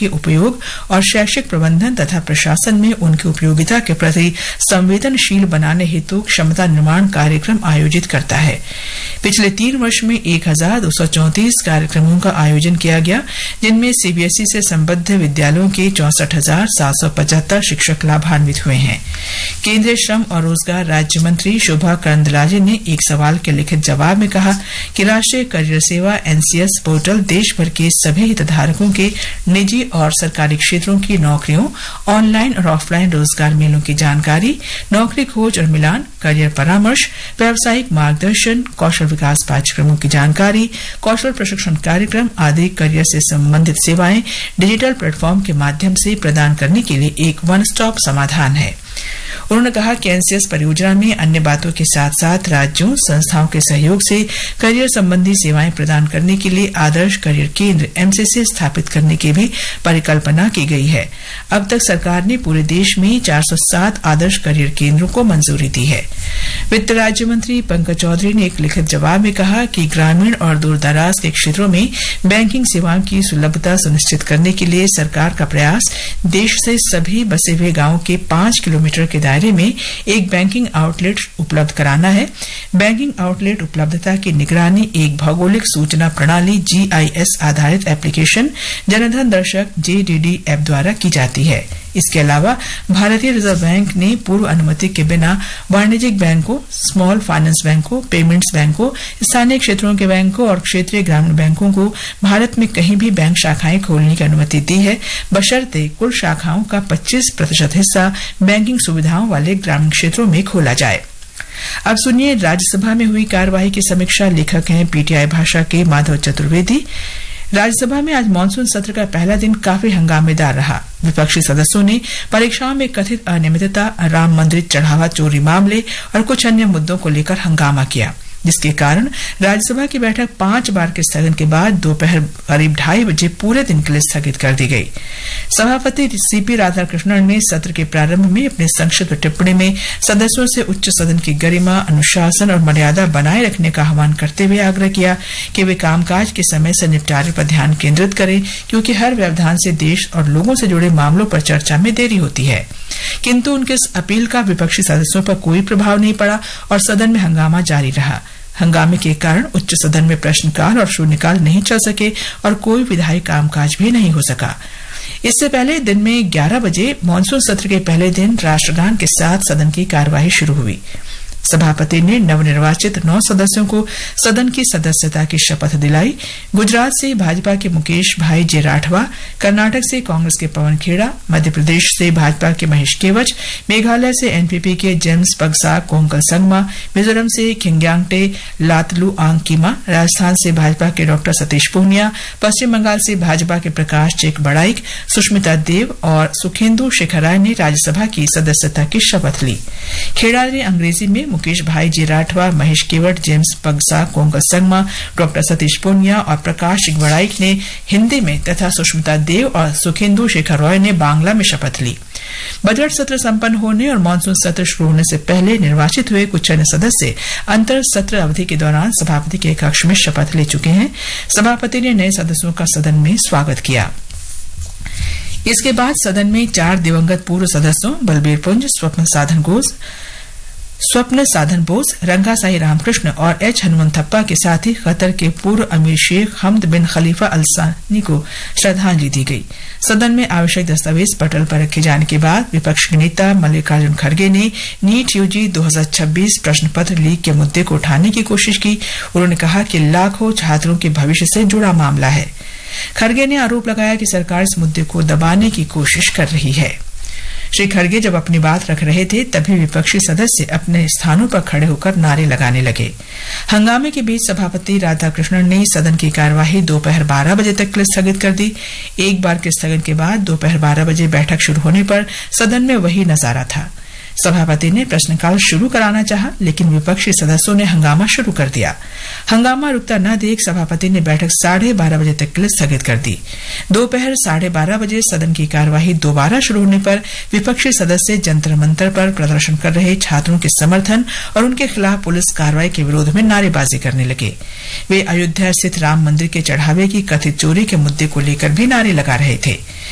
के उपयोग और शैक्षिक प्रबंधन तथा प्रशासन में उनकी उपयोगिता के प्रति संवेदनशील बनाने हेतु क्षमता निर्माण कार्यक्रम आयोजित करता है। पिछले 3 वर्ष में 1234 कार्यक्रमों का आयोजन किया गया, जिनमें सीबीएसई से संबद्ध विद्यालयों के 64,775 शिक्षक लाभान्वित हुए हैं। केंद्रीय श्रम और रोजगार राज्य मंत्री शोभा करंदलाजे ने एक सवाल के लिखित जवाब में कहा कि राष्ट्रीय करियर सेवा एनसीएस पोर्टल देश भर के सभी हितधारकों के निजी और सरकारी क्षेत्रों की नौकरियों, ऑनलाइन और ऑफलाइन रोजगार मेलों की जानकारी, नौकरी खोज और मिलान, करियर परामर्श, व्यावसायिक मार्गदर्शन, कौशल विकास पाठ्यक्रमों की जानकारी, कौशल प्रशिक्षण कार्यक्रम आदि करियर से संबंधित सेवाएं डिजिटल प्लेटफॉर्म के माध्यम से प्रदान करने के लिए एक वन स्टॉप समाधान है। उन्होंने कहा कि एनसीएस परियोजना में अन्य बातों के साथ साथ राज्यों, संस्थाओं के सहयोग से करियर संबंधी सेवाएं प्रदान करने के लिए आदर्श करियर केंद्र एमसीसी स्थापित करने की भी परिकल्पना की गई है। अब तक सरकार ने पूरे देश में 407 आदर्श करियर केंद्रों को मंजूरी दी है। वित्त राज्य मंत्री पंकज चौधरी ने एक लिखित जवाब में कहा कि ग्रामीण और दूरदराज के क्षेत्रों में बैंकिंग सेवाओं की सुलभता सुनिश्चित करने के लिए सरकार का प्रयास देश से सभी बसे हुए गांवों के 5 किलोमीटर के दायरे में एक बैंकिंग आउटलेट उपलब्ध कराना है। बैंकिंग आउटलेट उपलब्धता की निगरानी एक भौगोलिक सूचना प्रणाली जीआईएस आधारित एप्लीकेशन जनधन दर्शक जेडीडी ऐप द्वारा की जाती है। इसके अलावा भारतीय रिजर्व बैंक ने पूर्व अनुमति के बिना वाणिज्यिक बैंकों, स्मॉल फाइनेंस बैंकों, पेमेंट्स बैंकों, स्थानीय क्षेत्रों के बैंकों और क्षेत्रीय ग्रामीण बैंकों को भारत में कहीं भी बैंक शाखाएं खोलने की अनुमति दी है, बशर्ते कुल शाखाओं का 25% हिस्सा बैंकिंग सुविधाओं वाले ग्रामीण क्षेत्रों में खोला जाए। अब सुनिए राज्यसभा में हुई कार्यवाही की समीक्षा। लेखक हैं पीटीआई भाषा के माधव चतुर्वेदी। राज्यसभा में आज मानसून सत्र का पहला दिन काफी हंगामेदार रहा। विपक्षी सदस्यों ने परीक्षाओं में कथित अनियमितता, राम मंदिर चढ़ावा चोरी मामले और कुछ अन्य मुद्दों को लेकर हंगामा किया, जिसके कारण राज्यसभा की बैठक 5 बार के स्थगन के बाद दोपहर करीब 2:30 बजे पूरे दिन के लिए स्थगित कर दी गई। सभापति सीपी राधाकृष्णन ने सत्र के प्रारंभ में अपने संक्षिप्त टिप्पणी में सदस्यों से उच्च सदन की गरिमा, अनुशासन और मर्यादा बनाए रखने का आह्वान करते हुए आग्रह किया कि वे कामकाज के समय से निपटारे पर ध्यान केंद्रित करें, क्योंकि हर व्यवधान से देश और लोगों से जुड़े मामलों पर चर्चा में देरी होती है। किंतु उनके इस अपील का विपक्षी सदस्यों पर कोई प्रभाव नहीं पड़ा और सदन में हंगामा जारी रहा। हंगामे के कारण उच्च सदन में प्रश्नकाल और शून्यकाल नहीं चल सके और कोई विधायी कामकाज भी नहीं हो सका। इससे पहले दिन में 11 बजे मानसून सत्र के पहले दिन राष्ट्रगान के साथ सदन की कार्यवाही शुरू हुई। सभापति ने नवनिर्वाचित 9 सदस्यों को सदन की सदस्यता की शपथ दिलाई। गुजरात से भाजपा के मुकेश भाई जे राठवा, कर्नाटक से कांग्रेस के पवन खेड़ा, मध्य प्रदेश से भाजपा के महेश केवच, मेघालय से एनपीपी के जेम्स पगसा कोंकल संगमा, मिजोरम से खिंग्यांगटे लातलू आंगकीमा, राजस्थान से भाजपा के डॉ सतीश पूनिया, पश्चिम बंगाल से भाजपा के प्रकाश चेक बड़ाइक, सुष्मिता देव और सुखेंदु शेखर राय ने राज्यसभा की सदस्यता की शपथ ली। खेड़ा ने अंग्रेजी में, मुकेश भाई जी राठवा, महेश केवट, जेम्स पगसा कोंकल संगमा, डॉ सतीश पूनिया और प्रकाश चिकबड़ाइक ने हिंदी में तथा सुष्मिता देव और सुखेंदु शेखर रॉय ने बांग्ला में शपथ ली। बजट सत्र संपन्न होने और मानसून सत्र शुरू होने से पहले निर्वाचित हुए कुछ अन्य सदस्य अंतर सत्र अवधि के दौरान सभापति के कक्ष में शपथ ले चुके हैं। सभापति ने नए सदस्यों का सदन में स्वागत किया। इसके बाद सदन में 4 दिवंगत पूर्व सदस्यों बलबीर पुंज, स्वप्न साधन बोस, रंगासाई रामकृष्ण और एच हनुमंथप्पा के साथ ही कतर के पूर्व अमीर शेख हमद बिन खलीफा अल सानी को श्रद्धांजलि दी गई। सदन में आवश्यक दस्तावेज पटल पर रखे जाने के बाद विपक्ष के नेता मल्लिकार्जुन खड़गे ने नीट यूजी 2026 प्रश्न पत्र लीक के मुद्दे को उठाने की कोशिश की। उन्होंने कहा कि लाखों छात्रों के भविष्य से जुड़ा मामला है। खड़गे ने आरोप लगाया कि सरकार इस मुद्दे को दबाने की कोशिश कर रही है। श्री खड़गे जब अपनी बात रख रहे थे तभी विपक्षी सदस्य अपने स्थानों पर खड़े होकर नारे लगाने लगे। हंगामे के बीच सभापति राधाकृष्णन ने सदन की कार्यवाही दोपहर 12 बजे तक के लिए स्थगित कर दी। एक बार के स्थगन के बाद दोपहर 12 बजे बैठक शुरू होने पर सदन में वही नजारा था। सभापति ने प्रश्नकाल शुरू कराना चाहा, लेकिन विपक्षी सदस्यों ने हंगामा शुरू कर दिया। हंगामा रुकता न देख सभापति ने बैठक 12:30 बजे तक के लिए स्थगित कर दी। दोपहर 12:30 बजे सदन की कार्यवाही दोबारा शुरू होने पर विपक्षी सदस्य जंतर मंतर पर प्रदर्शन कर रहे छात्रों के समर्थन और उनके खिलाफ पुलिस कार्रवाई के विरोध में नारेबाजी करने लगे। वे अयोध्या स्थित राम मंदिर के चढ़ावे की कथित चोरी के मुद्दे को लेकर भी नारे लगा रहे थे।